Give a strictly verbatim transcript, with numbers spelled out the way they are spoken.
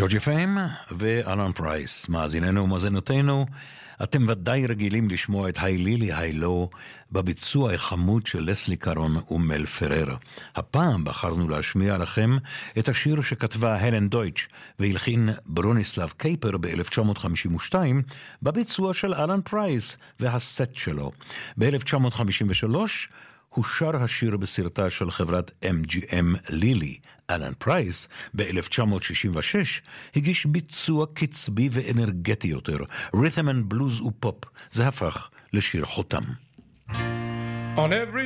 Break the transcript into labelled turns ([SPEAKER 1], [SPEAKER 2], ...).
[SPEAKER 1] ג'ורג'י פיים ואלן פרייס, מאזיננו ומאזינותינו, אתם ודאי רגילים לשמוע את היי לילי היי לו בביצוע החמוד של לסלי קרון ומל פררה. הפעם בחרנו להשמיע לכם את השיר שכתבה הלן דויטש והלחין ברוניסלב קייפר ב-אלף תשע מאות חמישים ושתיים בביצוע של אלן פרייס והסט שלו. ב-אלף תשע מאות חמישים ושלוש הוא שר השיר בסרטה של חברת אם ג'י אם לילי. אלן פרייס ב-אלף תשע מאות שישים ושש הגיש ביצוע קצבי ואנרגטי יותר, רית'ם אנד בלוז ופופ. זה הפך לשיר חותם.
[SPEAKER 2] On every